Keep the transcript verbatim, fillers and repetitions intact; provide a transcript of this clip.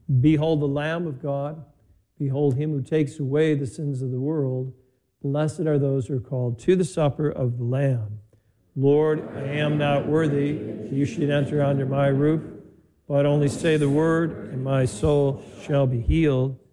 Behold the Lamb of God. Behold him who takes away the sins of the world. Blessed are those who are called to the supper of the Lamb. Lord, I am not worthy that you should enter under my roof, but only say the word, and my soul shall be healed.